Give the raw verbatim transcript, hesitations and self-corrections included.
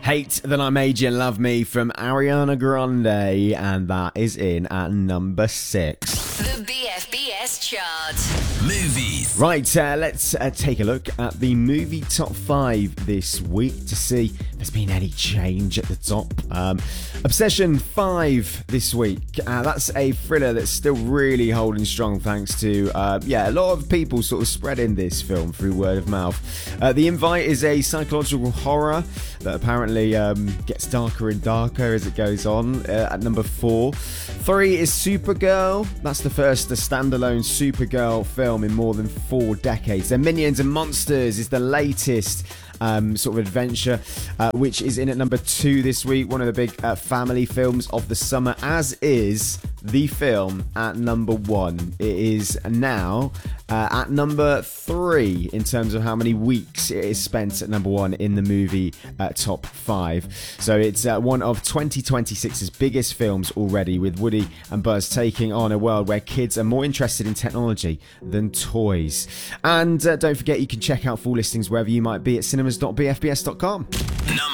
Hate That I Made You Love Me from Ariana Grande, and that is in at number six. The B F B S chart. Movies. Right, uh, let's uh, take a look at the movie top five this week to see if there's been any change at the top. Um, Obsession five this week. Uh, that's a thriller that's still really holding strong thanks to, uh, yeah, a lot of people sort of spreading this film through word of mouth. Uh, the Invite is a psychological horror that apparently um, gets darker and darker as it goes on, uh, at number four. Three is Supergirl. That's the first the standalone Supergirl film in more than four decades. Then Minions and Monsters is the latest um, sort of adventure, uh, which is in at number two this week. One of the big uh, family films of the summer, as is the film at number one. It is now uh, at number three in terms of how many weeks it is spent at number one in the movie uh, top five. So it's uh, one of twenty twenty-six's biggest films already, with Woody and Buzz taking on a world where kids are more interested in technology than toys. And uh, don't forget, you can check out full listings wherever you might be at cinemas dot b f b s dot com.